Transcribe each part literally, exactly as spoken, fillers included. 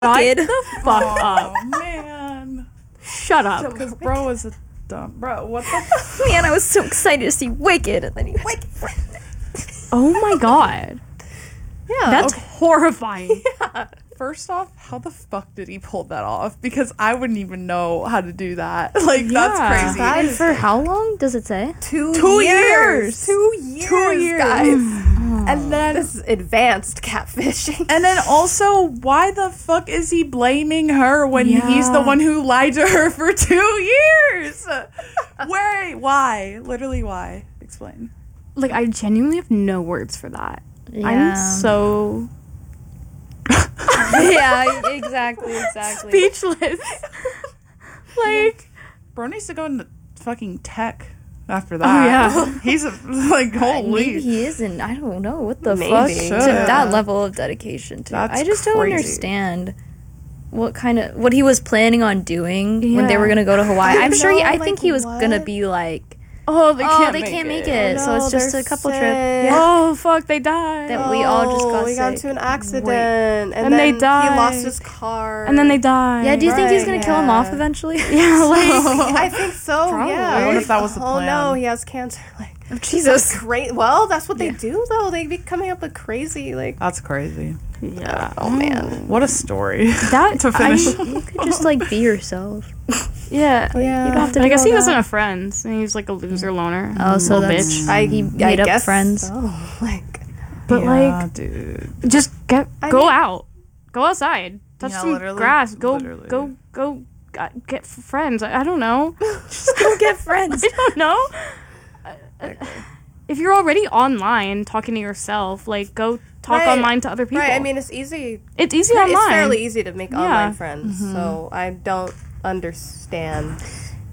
Shut the fuck up. Oh, man. Shut up. Because bro was a dumb... Bro, what the... Man, I was so excited to see Wicked, and then he Wicked. Oh my god. Yeah. That's horrifying. Yeah. First off, how the fuck did he pull that off? Because I wouldn't even know how to do that. Like, Yeah. that's crazy. That and for how long does it say? Two, Two years. years. Two years. Two years. guys. Oh. And then this is advanced catfishing. And then also, why the fuck is he blaming her when Yeah. he's the one who lied to her for two years? Wait, why? Literally, why? Explain. Like, I genuinely have no words for that. Yeah. I'm so yeah, exactly, exactly. speechless. Like, Bro needs to go into fucking tech after oh that. yeah. He's a, like, holy. Maybe he isn't. I don't know. What the Maybe. fuck? Should. To that level of dedication to That's I just don't crazy. understand what kind of what he was planning on doing when they Yeah. were gonna go to Hawaii. I I'm sure he, know, I think like, he was what? gonna be like, Oh, they oh, can't they make can't it. make it, so No, it's just they're a couple sick. trips. Yeah. Oh fuck, they died. That we all just got Oh, we got sick. into an accident. Wait. And, And then they he died. lost his car. And then they died. Yeah, do you think he's Right, gonna kill him off yeah. eventually? Yeah, like I think so, Probably. yeah. I wonder if that was the Oh plan. no, he has cancer. Like, Jesus. great. Well, that's what they Yeah. do, though. They be coming up with crazy, like, That's crazy. yeah. oh man. What a story. That To finish. I, You could just like be yourself. yeah. Yeah. You don't have to But I do guess all he that. wasn't a friend. And he was like a loser loner. Oh, so little that's bitch. I, he I made up guess friends. so. Like, But yeah, like, dude. just get I go mean- out, go outside, touch Yeah, some literally, grass, go literally. go go uh, get f- friends. I, I don't know. Just go get friends. I don't know. Uh, uh, if you're already online talking to yourself, like go talk Right. online to other people. right, I mean, it's easy. it's easy It's online. fairly easy to make Yeah. online friends, so I don't understand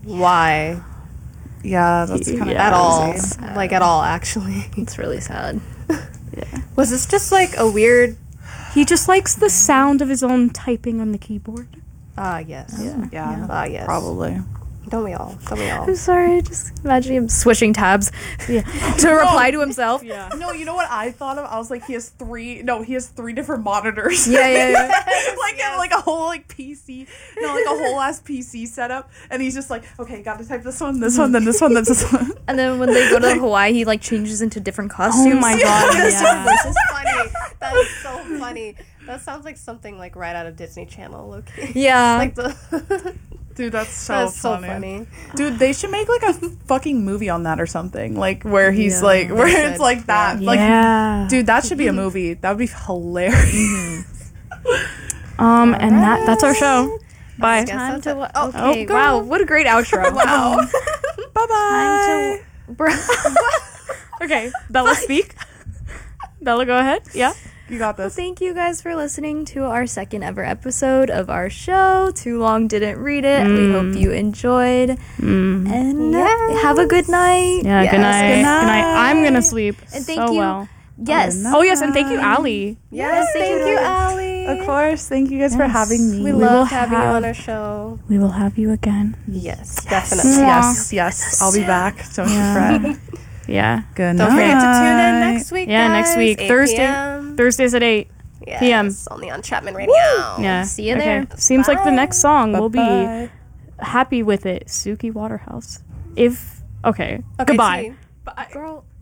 why Yeah, that's kind of Yeah. at all. Crazy. Like, at all, actually. It's really sad. Was this just, like, a weird... He just likes the sound of his own typing on the keyboard. Ah, yes. Yeah, Ah, yes. probably. Don't we all? Don't we all? I'm sorry, just imagine him switching tabs Yeah. to reply to himself. Yeah. No, you know what I thought of? I was like, he has three. No, he has three different monitors. Yeah, yeah, yeah. like yes. like a whole like P C, no, like a whole ass P C setup, and he's just like, okay, got to type this one, this one, then this one, then this one. And then when they go to Hawaii, he like changes into different costumes. Oh my god. Yeah. This is funny. That is so funny. That sounds like something like right out of Disney Channel. Okay. Yeah. Like the. Dude, that's so That's so funny. funny. Dude, they should make like a fucking movie on that or something, like where he's Yeah, like, where they it's should. like that. Like, Yeah. dude, that should be a movie. That would be hilarious. Um, and that that's our show. Bye. Guess Time that's to it. wa- Oh, okay, go. wow, what a great outro. Wow. Bye bye. Time to bro. Okay, Bella, speak. Bella, go ahead. Yeah. You got this. Thank you guys for listening to our second ever episode of our show. Too long didn't read it. We hope you enjoyed. Mm. And uh, Yes. have a good night. Yeah. Yes, Good night. good Good night. night. I'm gonna sleep And thank so you. well. Yes. Oh, Oh yes, and thank you, Allie. Yes, thank you, Allie. Of course. Thank you guys for Yes. having me. We will love having you have- on our show. We will have you again. Yes, definitely. Yes, yes. I'll be back. Don't Yeah. you fret. Yeah. Good Don't night. forget to tune in next week. Yeah, next guys, week. eight Thursday. p m Thursdays at eight. Yes, p m. only on Chapman Radio. Yeah. See you Okay. there. Seems like the next song will be Bye-bye. Happy with It, Suki Waterhouse. If okay. Okay, Goodbye. see. Bye. Girl.